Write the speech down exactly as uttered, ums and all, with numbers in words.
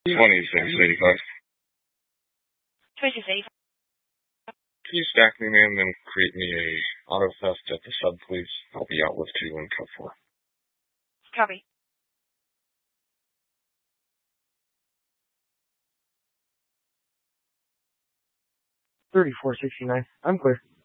twenty-six eighty-five. twenty-six eighty-five. Can you stack me, man, then create me a auto theft at the sub, please? I'll be out with two and cut four. Copy. thirty-four sixty-nine. I'm clear.